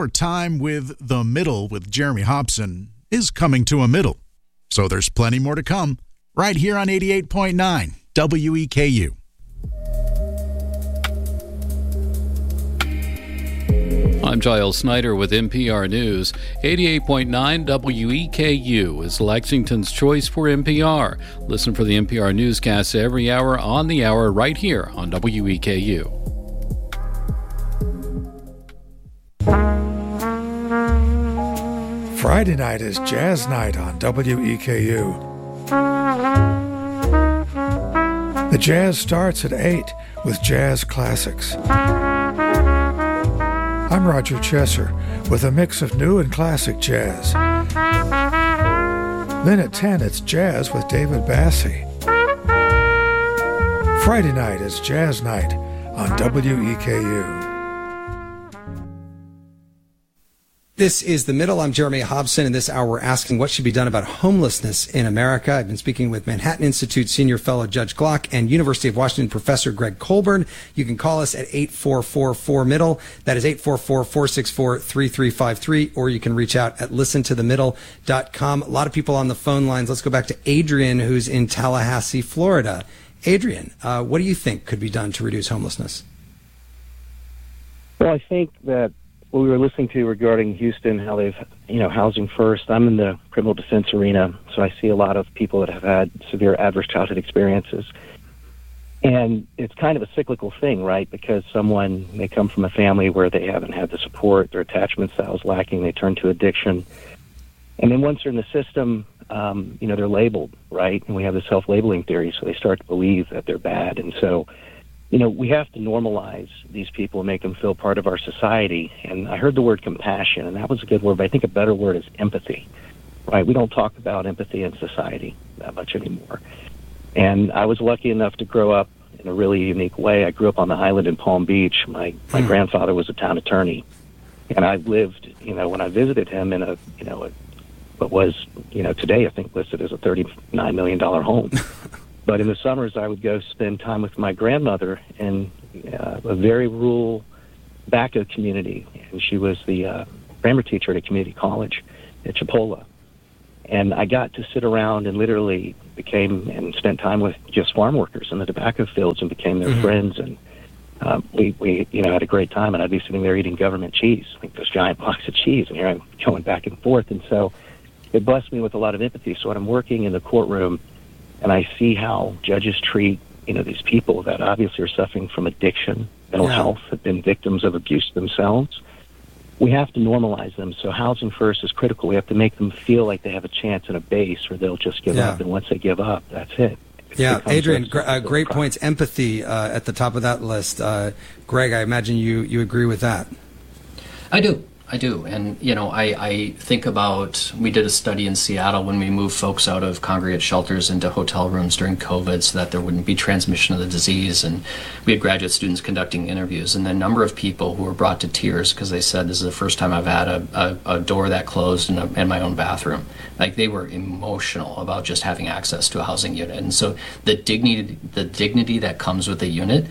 Your time with The Middle with Jeremy Hobson is coming to a middle. So there's plenty more to come right here on 88.9 WEKU. I'm Giles Snyder with NPR News. 88.9 WEKU is Lexington's choice for NPR. Listen for the NPR newscasts every hour on the hour right here on WEKU. Friday night is Jazz Night on WEKU. The jazz starts at 8 with Jazz Classics. I'm Roger Chesser with a mix of new and classic jazz. Then at 10, it's Jazz with David Bassie. Friday night is Jazz Night on WEKU. This is The Middle. I'm Jeremy Hobson, and this hour we're asking what should be done about homelessness in America. I've been speaking with Manhattan Institute Senior Fellow Judge Glock and University of Washington Professor Greg Colburn. You can call us at 844-4MIDDLE. That is 844-464-3353, or you can reach out at listentothemiddle.com. A lot of people on the phone lines. Let's go back to Adrian, who's in Tallahassee, Florida. Adrian, what do you think could be done to reduce homelessness? Well, I think that what we were listening to regarding Houston, how they've, housing first. I'm in the criminal defense arena, so I see a lot of people that have had severe adverse childhood experiences. And it's kind of a cyclical thing, right? Because someone may come from a family where they haven't had the support, their attachment style is lacking, they turn to addiction. And then once they're in the system, they're labeled, right? And we have the self-labeling theory, so they start to believe that they're bad. And so, we have to normalize these people and make them feel part of our society. And I heard the word compassion, and that was a good word, but I think a better word is empathy, right? We don't talk about empathy in society that much anymore. And I was lucky enough to grow up in a really unique way. I grew up on the island in Palm Beach. My grandfather was a town attorney, and I lived, when I visited him in what was, today I think listed as a $39 million home. But in the summers, I would go spend time with my grandmother in a very rural Baco community, and she was the grammar teacher at a community college at Chipola. And I got to sit around and literally became and spent time with just farm workers in the tobacco fields and became their friends. And we had a great time. And I'd be sitting there eating government cheese, like those giant blocks of cheese. And here I'm going back and forth. And so it blessed me with a lot of empathy. So when I'm working in the courtroom, and I see how judges treat, these people that obviously are suffering from addiction, mental health, have been victims of abuse themselves. We have to normalize them. So housing first is critical. We have to make them feel like they have a chance and a base, or they'll just give up. And once they give up, that's it. Adrian, great points. Empathy at the top of that list. Greg, I imagine you agree with that. I do. And, I think about, we did a study in Seattle when we moved folks out of congregate shelters into hotel rooms during COVID so that there wouldn't be transmission of the disease. And we had graduate students conducting interviews, and the number of people who were brought to tears because they said, this is the first time I've had a door that closed in my own bathroom. Like, they were emotional about just having access to a housing unit. And so the dignity that comes with a unit,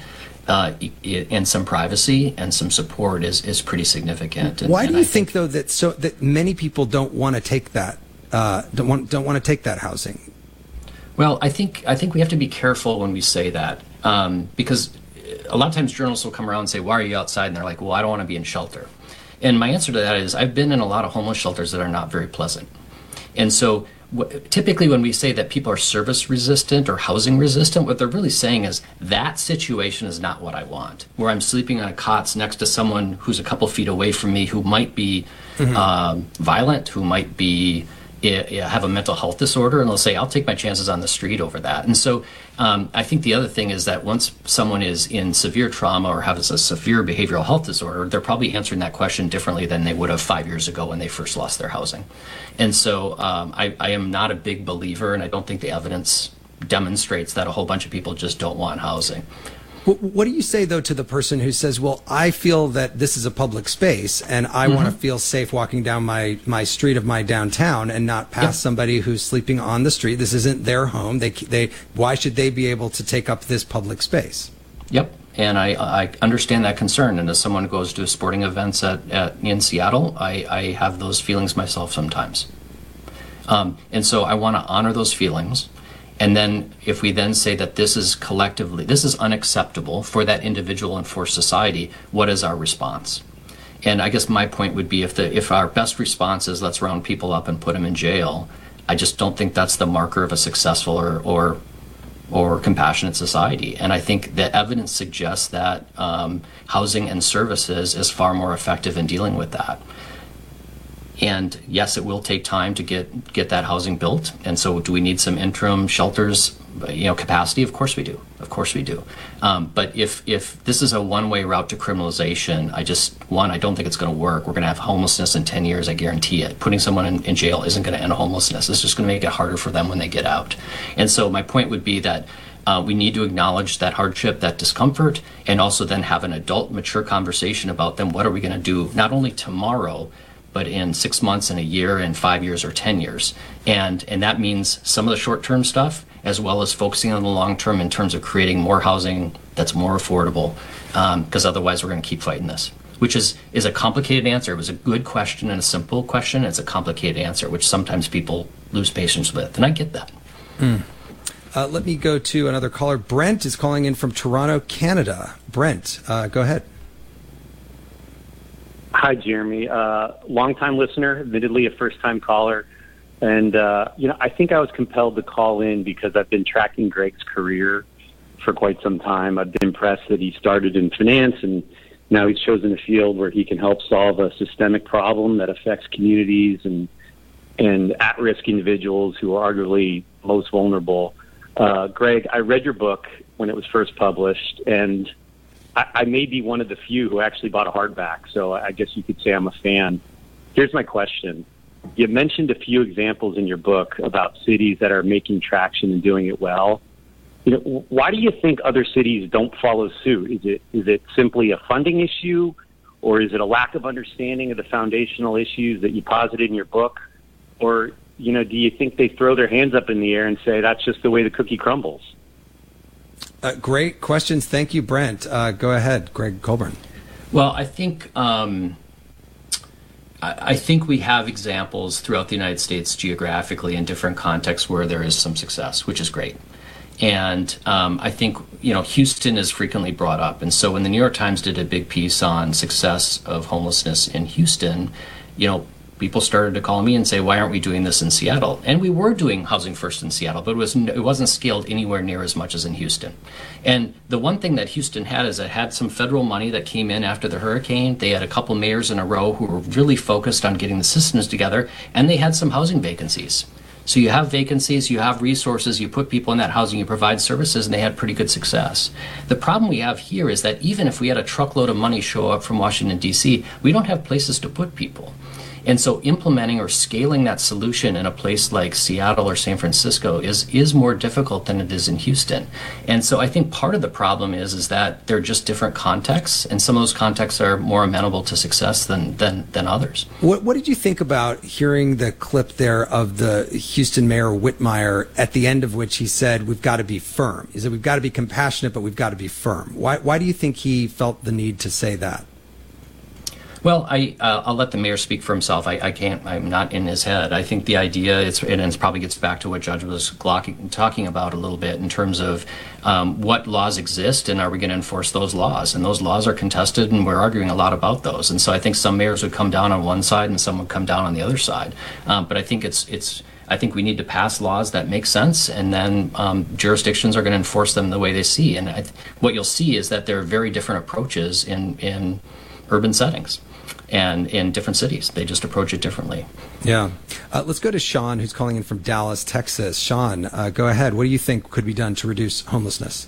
and some privacy and some support is pretty significant. Why do you think, though, that many people don't want to take that don't want to take that housing? Well, I think we have to be careful when we say that, because a lot of times journalists will come around and say, "Why are you outside?" And they're like, "Well, I don't want to be in shelter." And my answer to that is, I've been in a lot of homeless shelters that are not very pleasant, and so. Typically, when we say that people are service resistant or housing resistant, what they're really saying is that situation is not what I want, where I'm sleeping on a cot next to someone who's a couple feet away from me who might be violent, who might be have a mental health disorder, and they'll say, I'll take my chances on the street over that. And so I think the other thing is that once someone is in severe trauma or has a severe behavioral health disorder, they're probably answering that question differently than they would have 5 years ago when they first lost their housing. And so I am not a big believer, and I don't think the evidence demonstrates that a whole bunch of people just don't want housing. What do you say, though, to the person who says, well, I feel that this is a public space and I want to feel safe walking down my street of my downtown and not pass somebody who's sleeping on the street? This isn't their home. Why should they be able to take up this public space? Yep. and I understand that concern. And as someone who goes to sporting events in Seattle, I have those feelings myself sometimes. And so I want to honor those feelings. And then if we then say that this is unacceptable for that individual and for society, what is our response? And I guess my point would be if our best response is let's round people up and put them in jail, I just don't think that's the marker of a successful or compassionate society. And I think the evidence suggests that housing and services is far more effective in dealing with that. And yes, it will take time to get that housing built. And so do we need some interim shelters, capacity? Of course we do. But if this is a one-way route to criminalization, I don't think it's going to work. We're going to have homelessness in 10 years, I guarantee it. Putting someone in jail isn't going to end homelessness. It's just going to make it harder for them when they get out. And so my point would be that we need to acknowledge that hardship, that discomfort, and also then have an adult, mature conversation about then what are we going to do, not only tomorrow, but in 6 months and a year and 5 years or 10 years. And that means some of the short-term stuff, as well as focusing on the long-term in terms of creating more housing that's more affordable, because otherwise we're going to keep fighting this, which is a complicated answer. It was a good question and a simple question. It's a complicated answer, which sometimes people lose patience with, and I get that. Let me go to another caller. Brent is calling in from Toronto, Canada. Brent, go ahead. Hi, Jeremy. Long-time listener, admittedly a first-time caller. And, I think I was compelled to call in because I've been tracking Greg's career for quite some time. I've been impressed that he started in finance, and now he's chosen a field where he can help solve a systemic problem that affects communities and at-risk individuals who are arguably most vulnerable. Greg, I read your book when it was first published, and I may be one of the few who actually bought a hardback, so I guess you could say I'm a fan. Here's my question. You mentioned a few examples in your book about cities that are making traction and doing it well. Why do you think other cities don't follow suit? Is it simply a funding issue, or is it a lack of understanding of the foundational issues that you posited in your book? Or, do you think they throw their hands up in the air and say that's just the way the cookie crumbles? Great questions. Thank you, Brent. Go ahead, Greg Colburn. Well, I think we have examples throughout the United States geographically in different contexts where there is some success, which is great. And I think, Houston is frequently brought up. And so when the New York Times did a big piece on success of homelessness in Houston, people started to call me and say, why aren't we doing this in Seattle? And we were doing Housing First in Seattle, but it wasn't scaled anywhere near as much as in Houston. And the one thing that Houston had is it had some federal money that came in after the hurricane. They had a couple mayors in a row who were really focused on getting the systems together, and they had some housing vacancies. So you have vacancies, you have resources, you put people in that housing, you provide services, and they had pretty good success. The problem we have here is that even if we had a truckload of money show up from Washington, D.C., we don't have places to put people. And so implementing or scaling that solution in a place like Seattle or San Francisco is more difficult than it is in Houston. And so I think part of the problem is that they're just different contexts, and some of those contexts are more amenable to success than others. What did you think about hearing the clip there of the Houston Mayor Whitmire, at the end of which he said, we've got to be firm? He said, we've got to be compassionate, but we've got to be firm. Why do you think he felt the need to say that? Well, I'll let the mayor speak for himself. I'm not in his head. I think the idea, it probably gets back to what Judge was talking about a little bit in terms of what laws exist and are we going to enforce those laws? And those laws are contested, and we're arguing a lot about those. And so I think some mayors would come down on one side and some would come down on the other side. But I think I think we need to pass laws that make sense, and then jurisdictions are going to enforce them the way they see. And what you'll see is that there are very different approaches in urban settings and in different cities. They just approach it differently. Yeah. Let's go to Sean, who's calling in from Dallas, Texas. Sean, go ahead. What do you think could be done to reduce homelessness?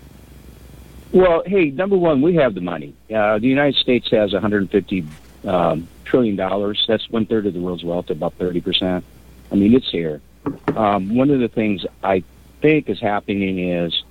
Well, hey, number one, we have the money. The United States has $150 trillion. That's 1/3 of the world's wealth, about 30%. I mean, it's here. One of the things I think is happening is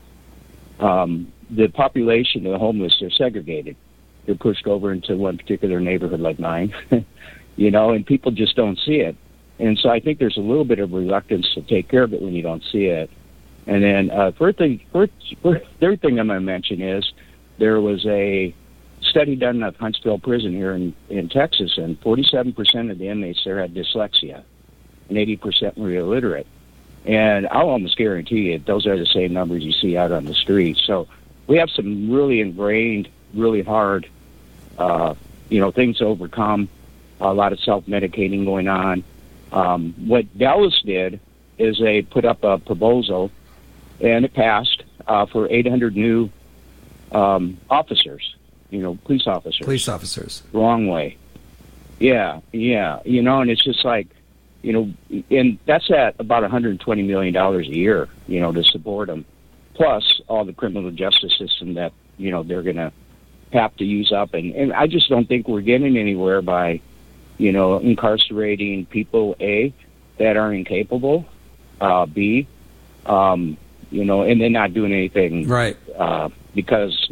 the population of the homeless are segregated. They're pushed over into one particular neighborhood like mine, and people just don't see it. And so I think there's a little bit of reluctance to take care of it when you don't see it. And then third thing I'm going to mention is there was a study done at Huntsville Prison here in Texas, and 47% of the inmates there had dyslexia, and 80% were illiterate. And I'll almost guarantee you those are the same numbers you see out on the street. So we have some really ingrained, really hard, things to overcome. A lot of self-medicating going on. What Dallas did is they put up a proposal, and it passed for 800 new officers. Police officers. Police officers. Wrong way. Yeah. And it's just like, and that's at about $120 million a year, to support them, plus all the criminal justice system that, they're going to have to use up. And I just don't think we're getting anywhere by, incarcerating people, A, that are incapable, B, and then not doing anything. Right. Because,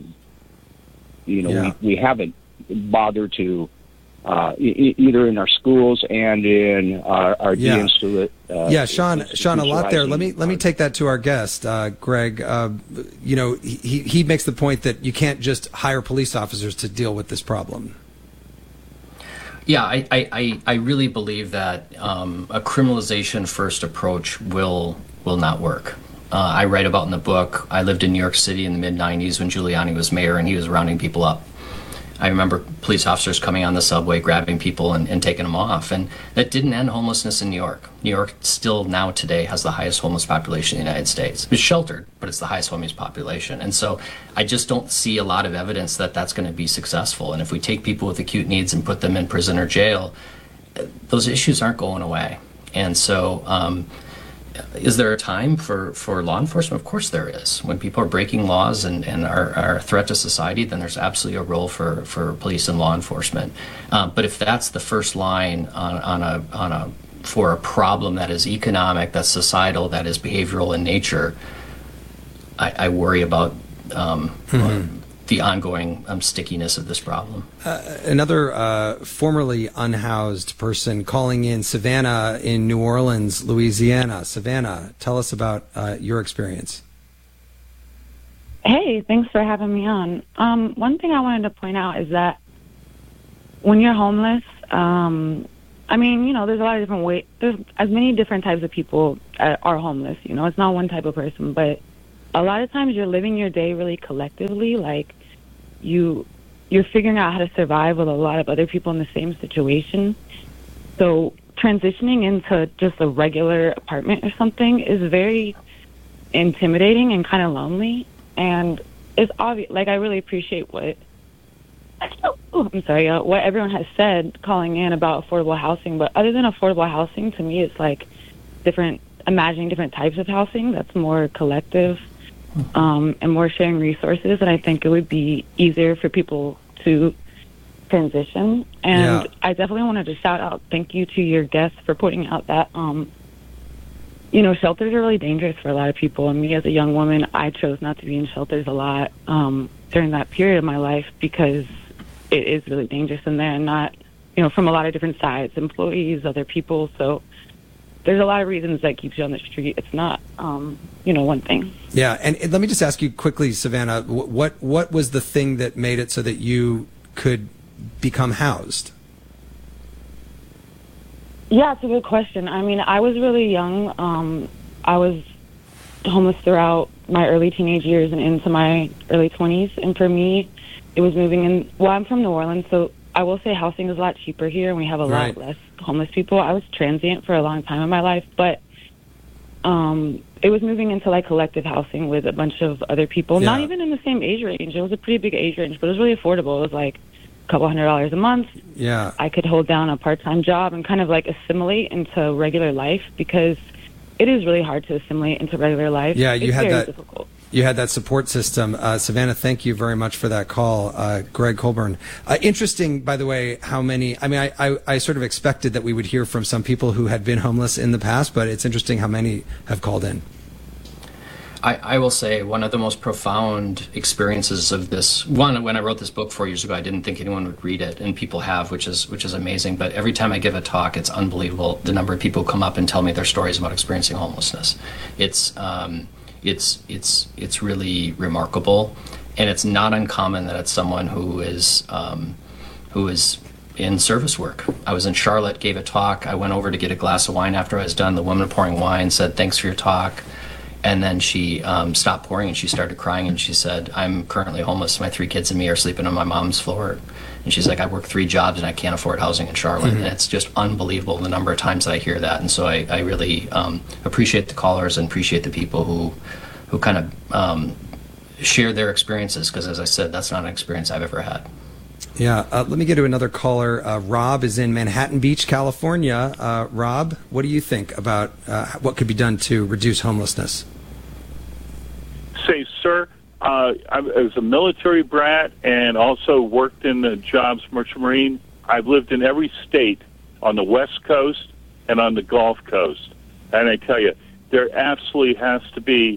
we haven't bothered to, either in our schools and in our de-institute. Sean, a lot there. Let me take that to our guest, Greg. He makes the point that you can't just hire police officers to deal with this problem. Yeah, I really believe that a criminalization first approach will not work. I write about in the book, I lived in New York City in the mid-'90s when Giuliani was mayor and he was rounding people up. I remember police officers coming on the subway, grabbing people and taking them off. And that didn't end homelessness in New York. New York still now today has the highest homeless population in the United States. It's sheltered, but it's the highest homeless population. And so I just don't see a lot of evidence that that's going to be successful. And if we take people with acute needs and put them in prison or jail, those issues aren't going away. And so is there a time for law enforcement? Of course there is. When people are breaking laws and are a threat to society, then there's absolutely a role for police and law enforcement. But if that's the first line for a problem that is economic, that's societal, that is behavioral in nature, I worry about the ongoing stickiness of this problem. Another formerly unhoused person calling in, Savannah in New Orleans, Louisiana. Savannah, tell us about your experience. Hey, thanks for having me on. One thing I wanted to point out is that when you're homeless, there's a lot of different ways. There's as many different types of people are homeless. It's not one type of person, but a lot of times you're living your day really collectively, like you're figuring out how to survive with a lot of other people in the same situation. So transitioning into just a regular apartment or something is very intimidating and kind of lonely. And it's obvious, I really appreciate what everyone has said calling in about affordable housing. But other than affordable housing, to me, it's imagining different types of housing that's more collective. And more sharing resources, and I think it would be easier for people to transition. And I definitely wanted to shout out, thank you to your guests for pointing out that, shelters are really dangerous for a lot of people. And me as a young woman, I chose not to be in shelters a lot during that period of my life because it is really dangerous in there, and not, from a lot of different sides, employees, other people. So there's a lot of reasons that keeps you on the street. It's not, one thing. Yeah, and let me just ask you quickly, Savannah, what was the thing that made it so that you could become housed? Yeah, it's a good question. I was really young. I was homeless throughout my early teenage years and into my early 20s. And for me, it was moving in. Well, I'm from New Orleans, so I will say housing is a lot cheaper here, and we have a lot less homeless people. I was transient for a long time in my life, but it was moving into collective housing with a bunch of other people, not even in the same age range. It was a pretty big age range, but it was really affordable. It was a couple $100 a month. Yeah. I could hold down a part-time job and kind of assimilate into regular life, because it is really hard to assimilate into regular life. Yeah, it's very difficult. You had that support system. Savannah, thank you very much for that call. Greg Colburn. Interesting, by the way, how many, I sort of expected that we would hear from some people who had been homeless in the past, but it's interesting how many have called in. I will say one of the most profound experiences of this, when I wrote this book 4 years ago, I didn't think anyone would read it, and people have, which is amazing. But every time I give a talk, it's unbelievable the number of people who come up and tell me their stories about experiencing homelessness. It's really remarkable. And it's not uncommon that it's someone who is in service work. I was in Charlotte, gave a talk. I went over to get a glass of wine after I was done. The woman pouring wine said, "Thanks for your talk." And then she stopped pouring and she started crying and she said, "I'm currently homeless. My 3 kids and me are sleeping on my mom's floor." And she's like, "I work 3 jobs and I can't afford housing in Charlotte." And it's just unbelievable the number of times that I hear that. And so I really appreciate the callers and appreciate the people who kind of share their experiences, because as I said, that's not an experience I've ever had. Yeah, let me get to another caller. Rob is in Manhattan Beach, California. Rob, what do you think about what could be done to reduce homelessness? Say, sir, I was a military brat and also worked in the jobs merchant marine. I've lived in every state on the West Coast and on the Gulf Coast. And I tell you, there absolutely has to be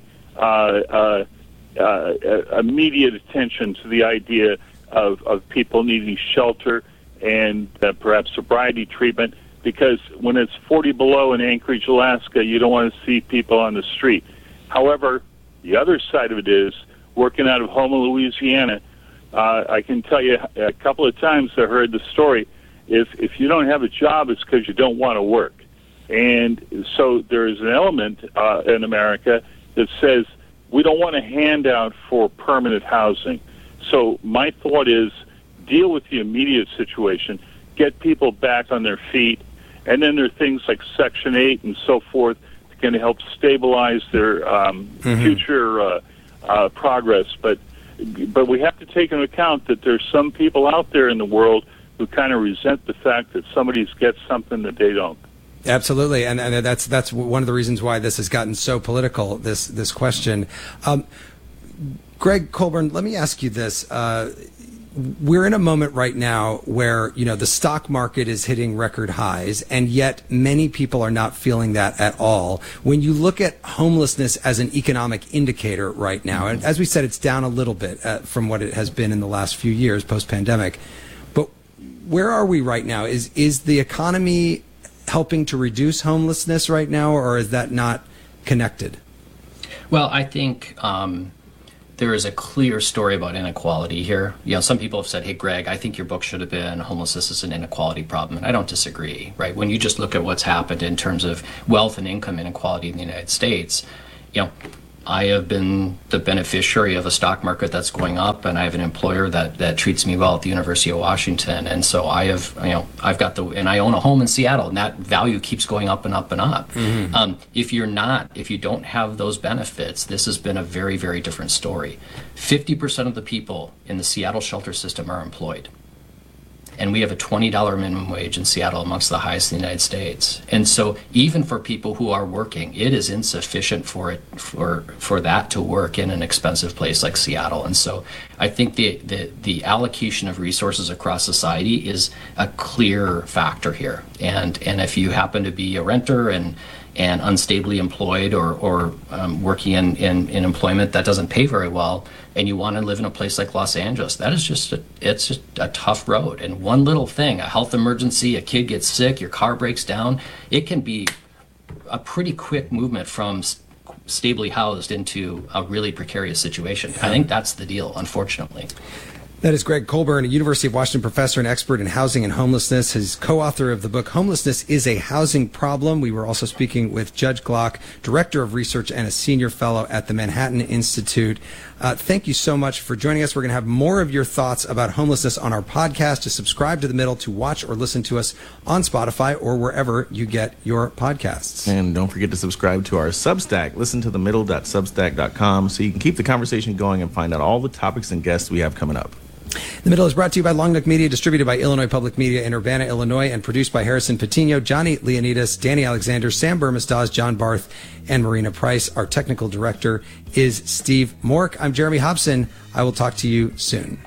immediate attention to the idea of people needing shelter and perhaps sobriety treatment, because when it's 40 below in Anchorage, Alaska, you don't want to see people on the street. However, the other side of it is, working out of Houma, Louisiana, I can tell you a couple of times I heard the story, if you don't have a job, it's because you don't want to work. And so there is an element in America that says we don't want a handout for permanent housing. So my thought is, deal with the immediate situation, get people back on their feet, and then there are things like Section 8 and so forth that can help stabilize their future progress. But we have to take into account that there's some people out there in the world who kind of resent the fact that somebody gets something that they don't. Absolutely, and that's one of the reasons why this has gotten so political, this question. Greg Colburn, let me ask you this. We're in a moment right now where, the stock market is hitting record highs, and yet many people are not feeling that at all. When you look at homelessness as an economic indicator right now, and as we said, it's down a little bit from what it has been in the last few years post-pandemic. But where are we right now? Is the economy helping to reduce homelessness right now, or is that not connected? Well, I think there is a clear story about inequality here. Some people have said, "Hey, Greg, I think your book should have been Homelessness is an Inequality Problem." And I don't disagree, right? When you just look at what's happened in terms of wealth and income inequality in the United States, I have been the beneficiary of a stock market that's going up, and I have an employer that treats me well at the University of Washington. And so I have, and I own a home in Seattle, and that value keeps going up and up and up. If you don't have those benefits, this has been a very, very different story. 50% of the people in the Seattle shelter system are employed. And we have a $20 minimum wage in Seattle, amongst the highest in the United States. And so even for people who are working, it is insufficient for that to work in an expensive place like Seattle. And so I think the allocation of resources across society is a clear factor here. And if you happen to be a renter and unstably employed or working in employment that doesn't pay very well, and you want to live in a place like Los Angeles, that is just a tough road. And one little thing, a health emergency, a kid gets sick, your car breaks down, it can be a pretty quick movement from stably housed into a really precarious situation. I think that's the deal, unfortunately. That is Greg Colburn, a University of Washington professor and expert in housing and homelessness. His co-author of the book, Homelessness is a Housing Problem. We were also speaking with Judge Glock, Director of Research and a Senior Fellow at the Manhattan Institute. Thank you so much for joining us. We're going to have more of your thoughts about homelessness on our podcast. To subscribe to The Middle, to watch or listen to us on Spotify or wherever you get your podcasts. And don't forget to subscribe to our Substack. Listen to themiddle.substack.com so you can keep the conversation going and find out all the topics and guests we have coming up. The Middle is brought to you by Long Neck Media, distributed by Illinois Public Media in Urbana, Illinois, and produced by Harrison Patino, Johnny Leonidas, Danny Alexander, Sam Burmistaz, John Barth, and Marina Price. Our technical director is Steve Mork. I'm Jeremy Hobson. I will talk to you soon.